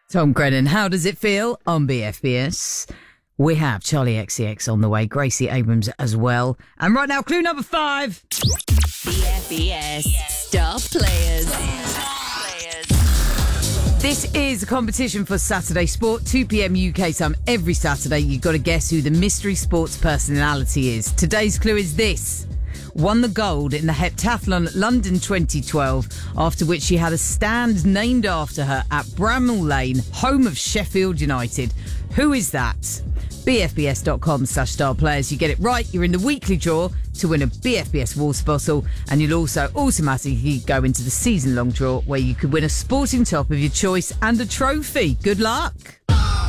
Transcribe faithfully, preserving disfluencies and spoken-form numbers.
Tom Grennan, how does it feel on B F B S? We have Charlie X C X on the way, Gracie Abrams as well. And right now, clue number five. B F B S Star Players. This is a competition for Saturday Sport, two p.m. U K time every Saturday. You've got to guess who the mystery sports personality is. Today's clue is this. Won the gold in the heptathlon at London twenty twelve, after which she had a stand named after her at Bramall Lane, home of Sheffield United. Who is that? B F B S dot com slash star players. You get it right, you're in the weekly draw to win a B F B S water bottle, and you'll also automatically go into the season-long draw where you could win a sporting top of your choice and a trophy. Good luck.